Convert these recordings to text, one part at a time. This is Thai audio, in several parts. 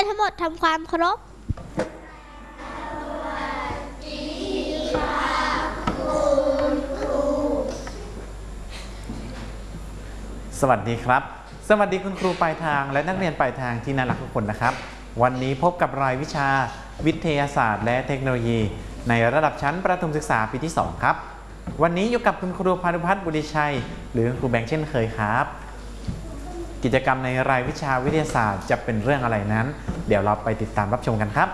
ยทั้งหมดทำความเคารพสวัสดีครับสวัสดีคุณครูปลายทางและนักเรียนปลายทางที่น่ารักทุกคนนะครับวันนี้พบกับรายวิชาวิทยาศาสตร์และเทคโนโลยีในระดับชั้นประถมศึกษาปีที่2ครับวันนี้อยู่กับคุณครูพานุพัฒน์บุริชัยหรือคุณครูแบงค์เช่นเคยครับกิจกรรมในรายวิชาวิทยาศาสตร์จะเป็นเรื่องอะไรนั้นเดี๋ยวเราไปติดตามรับชมกันครับ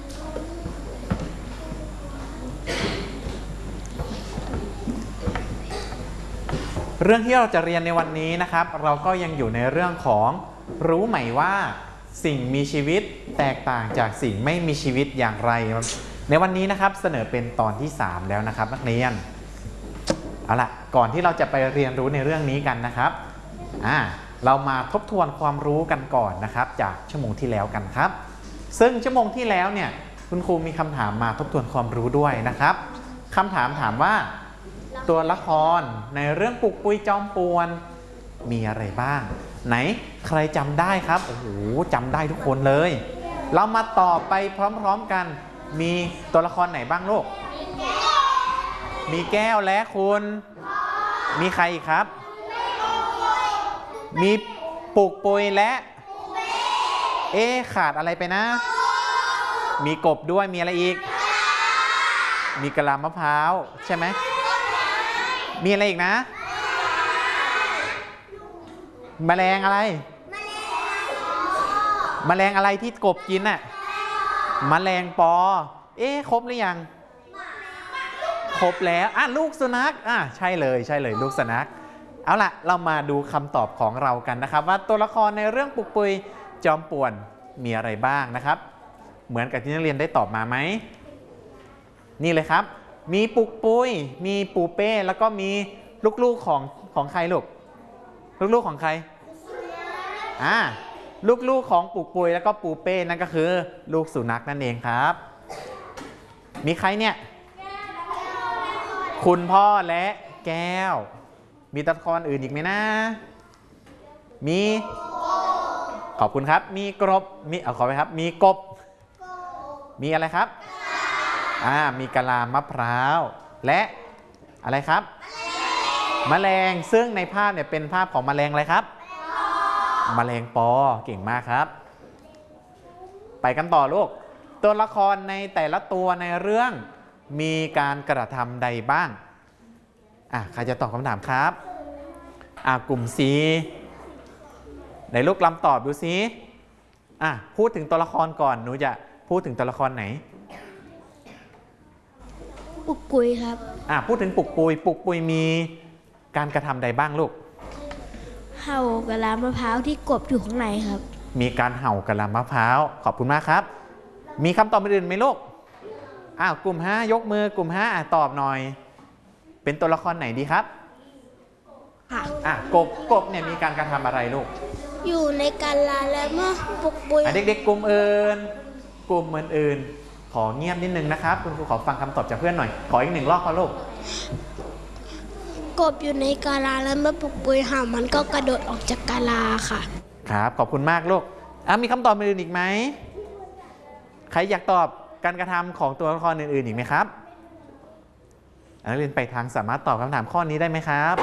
เรื่องที่เราจะเรียนในวันนี้นะครับเราก็ยังอยู่ในเรื่องของรู้ไหมว่าสิ่งมีชีวิตแตกต่างจากสิ่งไม่มีชีวิตอย่างไรในวันนี้นะครับเสนอเป็นตอนที่3แล้วนะครับนักเรียนเอาล่ะก่อนที่เราจะไปเรียนรู้ในเรื่องนี้กันนะครับเรามาทบทวนความรู้กันก่อนนะครับจากชั่วโมงที่แล้วกันครับซึ่งชั่วโมงที่แล้วเนี่ยคุณครูมีคำถามมาทบทวนความรู้ด้วยนะครับคำถามถามว่าตัวละครในเรื่องปุกปุยจอมป่วนมีอะไรบ้างไหนใครจำได้ครับโอ้โหจำได้ทุกคนเลยเรามาตอบไปพร้อมๆกันมีตัวละครไหนบ้างลูกมีแก้วและคุณมีใครอีกครับมีปุกปุยและขาดอะไรไปนะมีกบด้วยมีอะไรอีกมีกะลามะพร้าวใช่ไหมมีอะไรอีกนะแมลงอะไรแมลงอะไรที่กบกินน่ะแมลงปอครบหรือยังครบแล้วลูกสุนัขใช่เลยลูกสุนัขเอาล่ะเรามาดูคำตอบของเรากันนะครับว่าตัวละครในเรื่องปุกปุยจอมป่วนมีอะไรบ้างนะครับเหมือนกับที่นักเรียนได้ตอบมาไหมนี่เลยครับมีปุกปุยมีปูเป้แล้วก็มีลูกๆของใครลูกของใครลูกของปุกปุยแล้วก็ปูเป้นั่นก็คือลูกสุนัขนั่นเองครับมีใครเนี่ยคุณพ่อและแก้วมีตัวละครอื่นอีกไหมนะมีขอบคุณครับมีกบขอไปครับมีกบมีอะไรครับมีกะลามะพร้าวและอะไรครับแมลงซึ่งในภาพเนี่ยเป็นภาพของแมลงอะไรครับแมลงปอเก่งมากครับไปกันต่อลูกตัวละครในแต่ละตัวในเรื่องมีการกระทำใดบ้างใครจะตอบคำถามครับกลุ่ม C ในลูกลำตอบดูซิพูดถึงตัวละครก่อนหนูจะพูดถึงตัวละครไหนปุกปุยครับพูดถึงปุกปุยมีการกระทำใดบ้างลูกเห่ากะลามะพร้าวที่กบอยู่ข้างในครับมีการเห่ากะลามะพร้าวขอบคุณมากครับมีคำตอบอื่นไหมลูกกลุ่ม5ยกมือกลุ่ม5ตอบหน่อยเป็นตัวละครไหนดีครับกบเนี่ยมีการกระทำอะไรลูกอยู่ในกาลาและเมื่อปุกปุยเด็กๆกลุ่มอื่นขอเงียบนิดนึงนะครับคุณครูขอฟังคำตอบจากเพื่อนหน่อยขออีก1 รอบครับลูกกบอยู่ในกาลาแล้วเมื่อปุกปุยเห่ามันก็กระโดดออกจากกาลาค่ะครับขอบคุณมากลูกมีคำตอบอื่นอีกไหมใครอยากตอบการกระทำของตัวละครอื่นๆอีกไหมครับนักเรียนไปทางสามารถตอบคำถามข้อนี้ได้ไหมครับ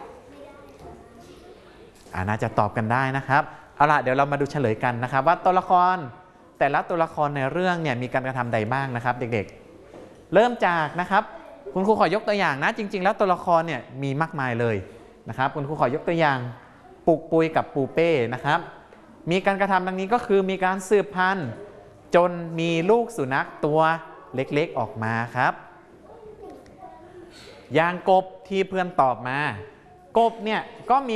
น่าจะตอบกันได้นะครับเอาล่ะเดี๋ยวเรามาดูเฉลยกันนะครับว่าตัวละครแต่ละตัวละครในเรื่องเนี่ยมีการกระทำใดบ้างนะครับเด็กๆเริ่มจากนะครับคุณครูขอยกตัวอย่างนะจริงๆแล้วตัวละครเนี่ยมีมากมายเลยนะครับคุณครูขอยกตัวอย่างปุกปุยกับปูเป้นะครับมีการกระทำดังนี้ก็คือมีการสืบพันธุ์จนมีลูกสุนัขตัวเล็กๆออกมาครับอย่างกบที่เพื่อนตอบมากบเนี่ยก็มี